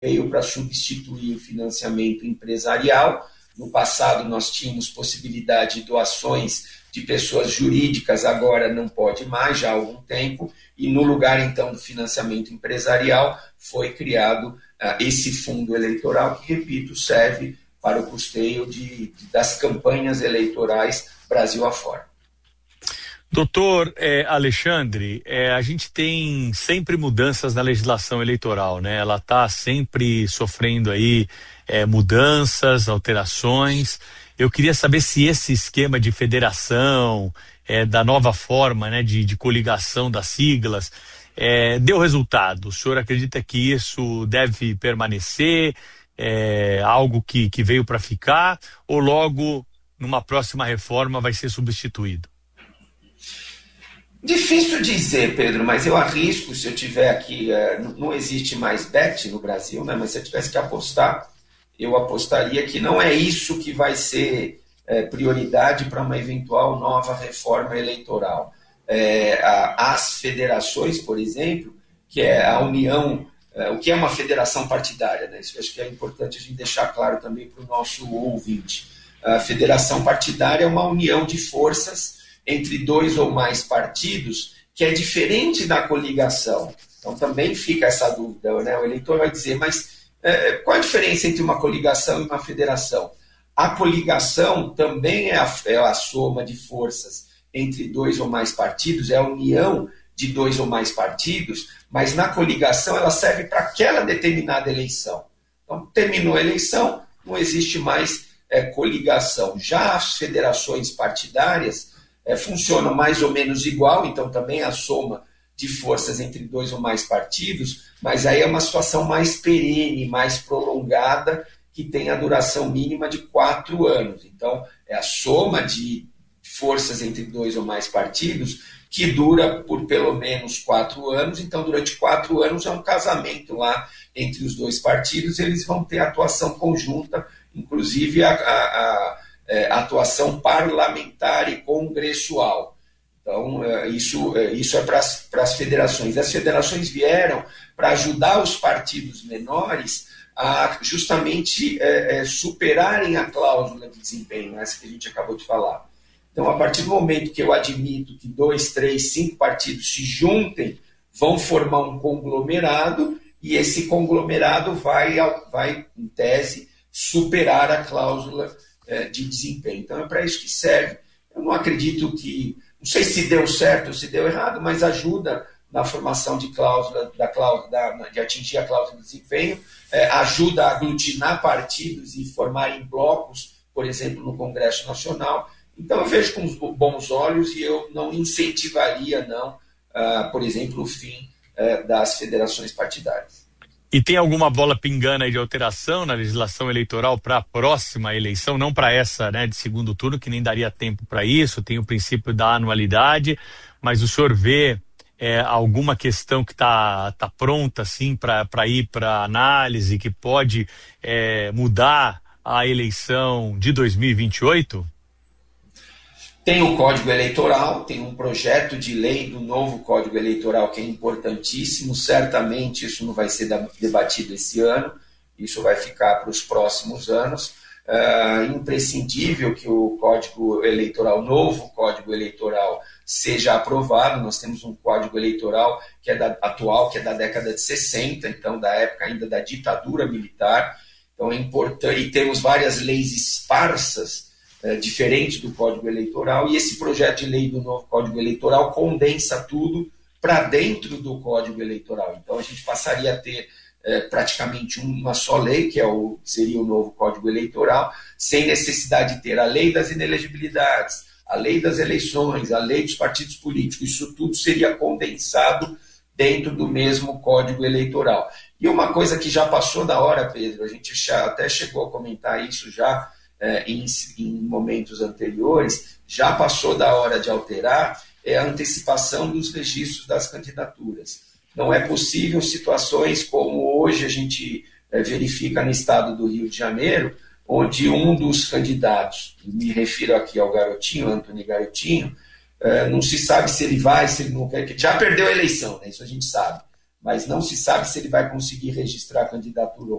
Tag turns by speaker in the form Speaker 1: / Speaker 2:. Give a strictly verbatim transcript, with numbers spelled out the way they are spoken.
Speaker 1: veio para substituir o financiamento empresarial. No passado nós tínhamos possibilidade de doações de pessoas jurídicas, agora não pode mais, já há algum tempo, e no lugar então do financiamento empresarial foi criado uh, esse fundo eleitoral que, repito, serve para o custeio de, de, das campanhas eleitorais Brasil afora.
Speaker 2: Doutor eh, Alexandre, eh, a gente tem sempre mudanças na legislação eleitoral, né? Ela está sempre sofrendo aí eh, mudanças, alterações. Eu queria saber se esse esquema de federação, eh, da nova forma, né, de, de coligação das siglas, eh, deu resultado. O senhor acredita que isso deve permanecer, é, algo que, que veio para ficar, ou logo numa próxima reforma vai ser substituído?
Speaker 1: Difícil dizer, Pedro, mas eu arrisco, se eu tiver aqui, é, não existe mais bet no Brasil, né, mas se eu tivesse que apostar, eu apostaria que não é isso que vai ser é, prioridade para uma eventual nova reforma eleitoral. É, a, as federações, por exemplo, que é a união, é, o que é uma federação partidária, né? Isso eu acho que é importante a gente deixar claro também para o nosso ouvinte. A federação partidária é uma união de forças entre dois ou mais partidos, que é diferente da coligação. Então também fica essa dúvida, né? O eleitor vai dizer, mas é, qual a diferença entre uma coligação e uma federação? A coligação também é a, é a soma de forças entre dois ou mais partidos, é a união de dois ou mais partidos, mas na coligação ela serve para aquela determinada eleição. Então terminou a eleição, não existe mais é, coligação. Já as federações partidárias É, funcionam mais ou menos igual, então também a soma de forças entre dois ou mais partidos, mas aí é uma situação mais perene, mais prolongada, que tem a duração mínima de quatro anos. Então, é a soma de forças entre dois ou mais partidos que dura por pelo menos quatro anos. Então, durante quatro anos é um casamento lá entre os dois partidos, eles vão ter atuação conjunta, inclusive a, a, a É, atuação parlamentar e congressual. Então, é, isso, é, isso é para as federações. As federações vieram para ajudar os partidos menores a justamente é, é, superarem a cláusula de desempenho, essa que a gente acabou de falar. Então, a partir do momento que eu admito que dois, três, cinco partidos se juntem, vão formar um conglomerado, e esse conglomerado vai, vai em tese, superar a cláusula de desempenho. Então é para isso que serve. Eu não acredito que, não sei se deu certo ou se deu errado, mas ajuda na formação de cláusula, da cláusula da, de atingir a cláusula de desempenho, é, ajuda a aglutinar partidos e formarem blocos, por exemplo, no Congresso Nacional. Então eu vejo com bons olhos e eu não incentivaria, não, uh, por exemplo, o fim uh, das federações partidárias.
Speaker 2: E tem alguma bola pingando aí de alteração na legislação eleitoral para a próxima eleição, não para essa, né, de segundo turno, que nem daria tempo para isso, tem o princípio da anualidade, mas o senhor vê é, alguma questão que está tá pronta assim, para ir para análise, que pode é, mudar a eleição de dois mil e vinte e oito?
Speaker 1: Tem o Código Eleitoral, tem um projeto de lei do novo Código Eleitoral que é importantíssimo, certamente isso não vai ser debatido esse ano, isso vai ficar para os próximos anos. É imprescindível que o Código Eleitoral, novo Código Eleitoral, seja aprovado. Nós temos um Código Eleitoral que é da, atual, que é da década de sessenta, então da época ainda da ditadura militar, então é importante, e temos várias leis esparsas, É, diferente do Código Eleitoral, e esse projeto de lei do novo Código Eleitoral condensa tudo para dentro do Código Eleitoral. Então a gente passaria a ter é, praticamente uma só lei, que é o, seria o novo Código Eleitoral, sem necessidade de ter a lei das inelegibilidades, a lei das eleições, a lei dos partidos políticos. Isso tudo seria condensado dentro do mesmo Código Eleitoral. E uma coisa que já passou da hora, Pedro, a gente já até chegou a comentar isso já, É, em, em momentos anteriores, já passou da hora de alterar, é a antecipação dos registros das candidaturas. Não é possível situações como hoje a gente é, verifica no estado do Rio de Janeiro, onde um dos candidatos, me refiro aqui ao Garotinho, Antônio Garotinho, é, não se sabe se ele vai, se ele não quer, já perdeu a eleição, né? Isso a gente sabe. mas não se sabe se ele vai conseguir registrar a candidatura